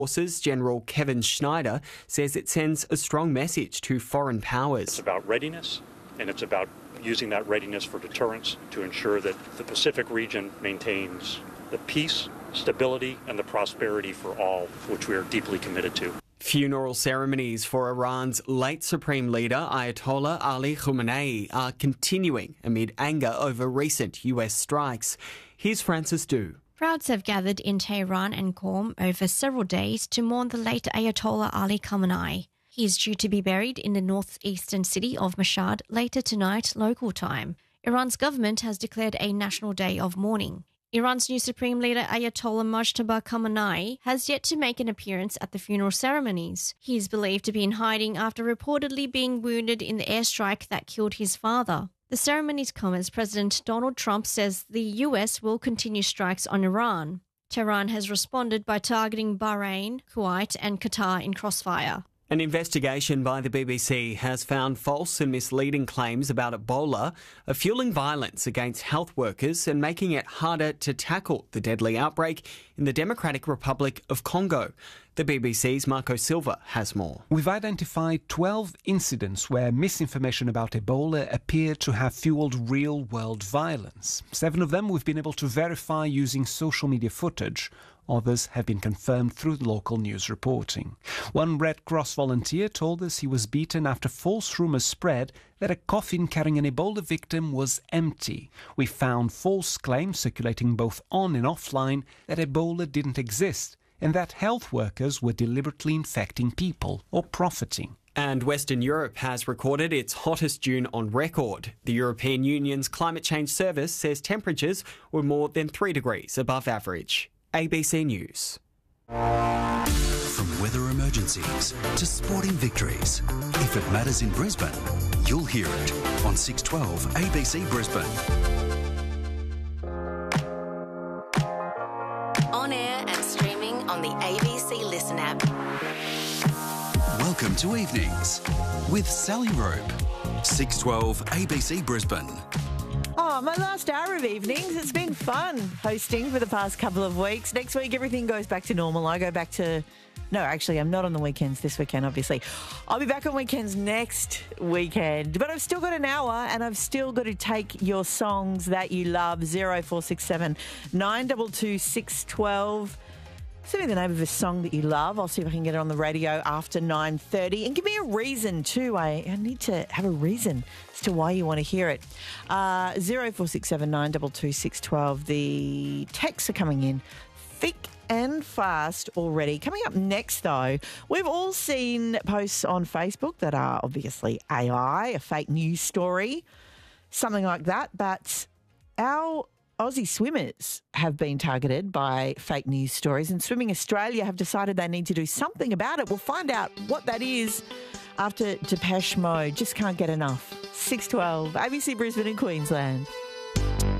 Forces General Kevin Schneider says it sends a strong message to foreign powers. It's about readiness, and it's about using that readiness for deterrence to ensure that the Pacific region maintains the peace, stability, and the prosperity for all, which we are deeply committed to. Funeral ceremonies for Iran's late Supreme Leader Ayatollah Ali Khamenei are continuing amid anger over recent US strikes. Here's Francis Du. Crowds have gathered in Tehran and Qom over several days to mourn the late Ayatollah Ali Khamenei. He is due to be buried in the northeastern city of Mashhad later tonight, local time. Iran's government has declared a national day of mourning. Iran's new Supreme Leader Ayatollah Mojtaba Khamenei has yet to make an appearance at the funeral ceremonies. He is believed to be in hiding after reportedly being wounded in the airstrike that killed his father. The ceremonies come as President Donald Trump says the US will continue strikes on Iran. Tehran has responded by targeting Bahrain, Kuwait and Qatar in crossfire. An investigation by the BBC has found false and misleading claims about Ebola are fueling violence against health workers and making it harder to tackle the deadly outbreak in the Democratic Republic of Congo. The BBC's Marco Silva has more. We've identified 12 incidents where misinformation about Ebola appeared to have fueled real-world violence. 7 of them we've been able to verify using social media footage. Others have been confirmed through local news reporting. One Red Cross volunteer told us he was beaten after false rumours spread that a coffin carrying an Ebola victim was empty. We found false claims circulating both on and offline that Ebola didn't exist and that health workers were deliberately infecting people or profiting. And Western Europe has recorded its hottest June on record. The European Union's Climate Change Service says temperatures were more than 3 degrees above average. ABC News. From weather emergencies to sporting victories, if it matters in Brisbane, you'll hear it on 612 ABC Brisbane. On air and streaming on the ABC Listen app. Welcome to Evenings with Sally Rope, 612 ABC Brisbane. Oh, my last hour of evenings. It's been fun hosting for the past couple of weeks. Next week, everything goes back to normal. I go back to... No, actually, I'm not on the weekends this weekend, obviously. I'll be back on weekends next weekend. But I've still got an hour and I've still got to take your songs that you love. 0467 922 612. Send me the name of a song that you love. I'll see if I can get it on the radio after 9:30. And give me a reason too. I need to have a reason as to why you want to hear it. 0467 922 612. The texts are coming in thick and fast already. Coming up next, though, we've all seen posts on Facebook that are obviously AI, a fake news story, something like that. But our Aussie swimmers have been targeted by fake news stories, and Swimming Australia have decided they need to do something about it. We'll find out what that is after Depeche Mode. Just can't get enough. 612, ABC Brisbane in Queensland.